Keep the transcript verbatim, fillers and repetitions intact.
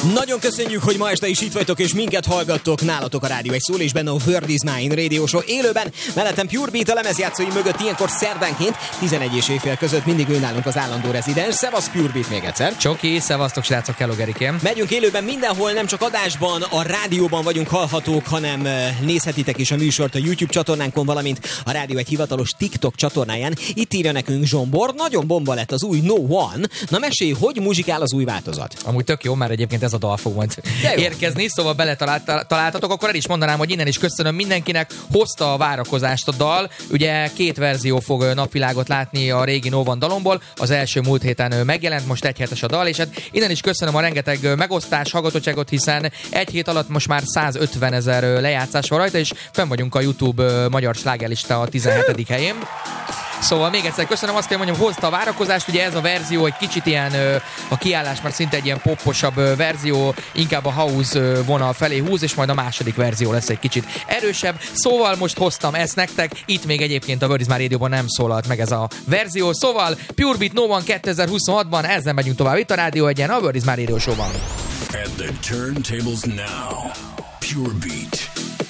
Nagyon köszönjük, hogy ma este is itt vagytok, és minket hallgattok. Nálatok a rádió egy szól, és benne a Word is Mine Radio Show élőben. Mellettem Pure Beat a lemezjátszói mögött ilyenkor szerdánként tizenegy és éjfél között mindig ő nálunk az állandó rezidens. Szevasz Pure Beat még egyszer. Csoki, szevasztok srácok, hello Gerikém. Megyünk élőben mindenhol, nem csak adásban, a rádióban vagyunk hallhatók, hanem nézhetitek is a műsort a YouTube csatornánkon, valamint a rádió egy hivatalos TikTok csatornáján. Itt írja nekünk Zsombor, nagyon bomba lett az új No One. Na mesélj, hogy muzsikál az új változat? Amúgy tök jó, már egyébként ez a dal fog majd érkezni, szóval beletaláltatok, akkor el is mondanám, hogy innen is köszönöm mindenkinek, hozta a várakozást a dal, ugye két verzió fog napvilágot látni a régi No One dalomból, az első múlt héten megjelent, most egy hetes a dal, és hát innen is köszönöm a rengeteg megosztás, hallgatottságot, hiszen egy hét alatt most már százötven ezer lejátszás van rajta, és fenn vagyunk a YouTube magyar slágerlista a tizenhetedik helyén. Szóval még egyszer köszönöm, azt kell mondjam, hozta a várakozást, ugye ez a verzió egy kicsit ilyen, a kiállás már szinte egy ilyen popposabb verzió, inkább a house vonal felé húz, és majd a második verzió lesz egy kicsit erősebb. Szóval most hoztam ezt nektek, itt még egyébként a Word is Mine Radio-ban nem szólalt meg ez a verzió, szóval Pure Beat No One kétezer-huszonhatban, ezzel megyünk tovább itt a Rádió egyen, a Word is Mine Radio Show-ban. At the turntables now, Pure Beat.